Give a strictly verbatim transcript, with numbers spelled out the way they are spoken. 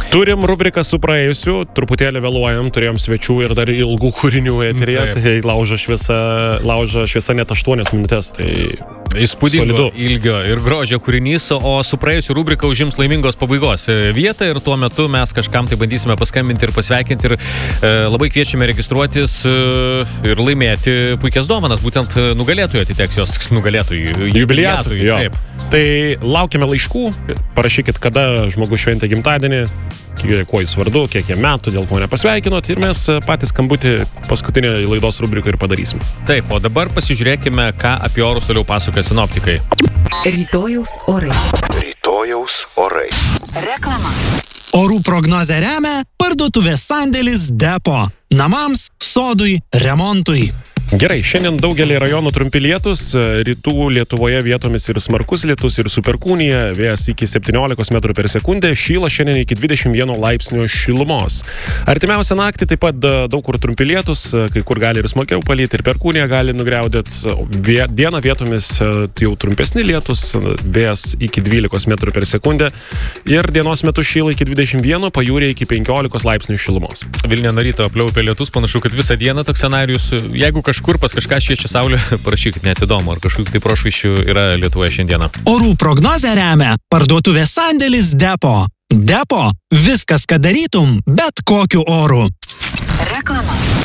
Turim rubriką su praėjusiu, truputėlį vėluojam, turėjom svečių ir dar ilgų kūrinių eteryje, tai laužo šviesa, laužo šviesa net aštuonias minutės, tai įspūdingo solidu. Ilgio ir grožio kūrinys, o su praėjusiu rubrika užims laimingos pabaigos vietą ir tuo metu mes kažkam tai bandysime paskambinti ir pasveikinti ir e, labai kviečiame registruotis e, ir laimėti puikias dovanas, būtent nugalėtojų atiteks jos, nugalėtojų, jubiliatui. Tai laukiame laiškų, parašykit, kada žmogus šventė gimtadienį, kuo jis vardu, kiek jie metų, dėl ko nepasveikinot ir mes patys skambutį paskutinį laidos rubriką ir padarysim. Taip, o dabar pasižiūrėkime, ką apie orus toliau pasakoja sinoptikai. Rytojaus orai. Rytojaus orai. Reklama. Orų prognozę remia parduotuvės sandėlis Depo. Namams, sodui, remontui. Gerai, šiandien daugelį rajonų trumpi lietus, rytų Lietuvoje vietomis ir smarkus lietus ir su perkūnija, vėjas iki septyniolikos metrų per sekundę, šyla šiandien iki dvidešimt vieno laipsnio šilumos. Artimiausią naktį taip pat daug kur trumpi lietus, kai kur gali ir smarkiau palyti ir perkūnija gali nugriaudėti. Dieną vietomis jau trumpesni lietus, vėjas iki dvylikos metrų per sekundę ir dienos metu šyla iki dvidešimt vieno, pajūrė iki penkiolikos laipsnių šilumos. Vilniuje nuo ryto pliaupia lietus, panašu, kad visą dieną toks scenarijus, jeigu kažkas Kažkur pas kažką šviečia saulė, parašykit, net įdomu, ar kažkokių tai prošvaišių yra Lietuvoje šiandieną. Orų prognozę remia parduotuvės sandėlis Depo. Depo. Viskas, ką darytum, bet kokiu oru. Reklama.